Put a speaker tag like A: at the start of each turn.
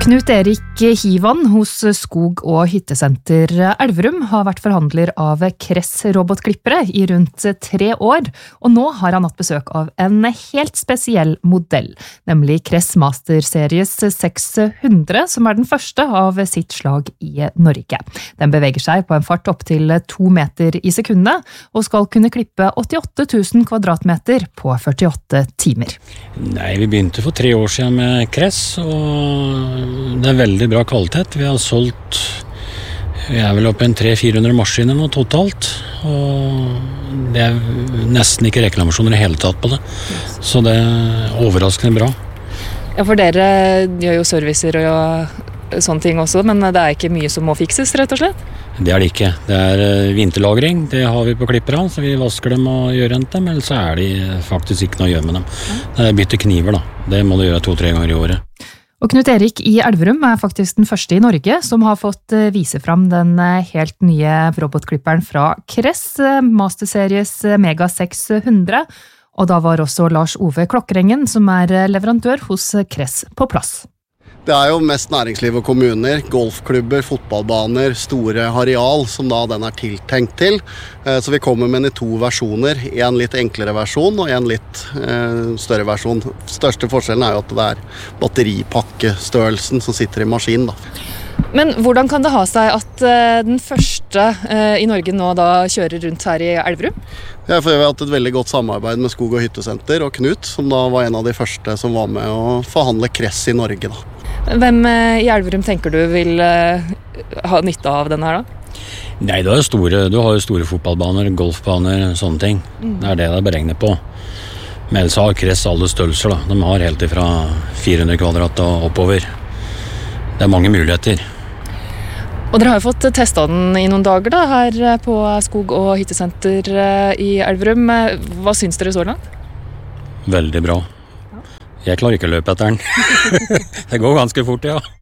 A: Knut Erik Hivan hos Skog- og Hyttesenter Elverum har vært forhandler av Kress robotklippere i rundt 3 år, og nå har han hatt besøk av en helt spesiell modell, nemlig Kress Master Series 600, som den første av sitt slag i Norge. Den beveger seg på en fart opp til 2 meter i sekundet, og skal kunne klippe 88 000 kvadratmeter på 48 timer.
B: Nei, vi begynte for 3 år siden med Kress, og det veldig bra kvalitet. Vi har solgt, vi vel oppe en 300-400 maskiner nå totalt, og det nesten ikke reklamasjoner i hele tatt på det. Så det overraskende bra.
A: Ja, for dere gjør jo servicer og sånne ting også, men det ikke mye som må fikses, rett og slett?
B: Det det ikke. Det vinterlagring, det har vi på klipperne, så vi vasker dem og gjør rent dem, eller så de faktisk ikke noe å gjøre med dem. Det bytte kniver da, det må du gjøre 2-3 ganger i året.
A: Og Knut Erik i Elverum faktisk den første i Norge som har fått vise fram den helt nye robotklipperen fra Kress, Master Series Mega 600, og da var også Lars Ove Klokkerengen, som leverandør hos Kress, på plass.
C: Det jo mest næringsliv og kommuner, golfklubber, fotballbaner, store areal som da den tiltenkt til. Så vi kommer med den i 2 versjoner, en litt enklere versjon og en litt større versjon. Største forskjellen jo at det batteripakkestørrelsen som sitter i maskinen da.
A: Men hvordan kan det ha seg at den første i Norge nå da kjører rundt her i Elverum?
C: For vi har hatt et veldig godt samarbeid med Skog- og Hyttesenter og Knut, som da var en av de første som var med å forhandle Kress i Norge da.
A: Hvem i Elverum tenker du vil ha nytte av denne her da?
B: Nei, du har jo store fotballbaner, golfbaner, sånne ting. Det det beregnet på. Men ellers har Kress alle størrelser da. De har helt ifra 400 kvadrat og oppover. Det mange muligheter.
A: Og dere har jo fått testet den i noen dager da, her på Skog- og Hyttesenter i Elverum. Hva syns dere så langt?
B: Veldig bra. Jeg klarer ikke å løpe etter den. Det går ganske fort, ja.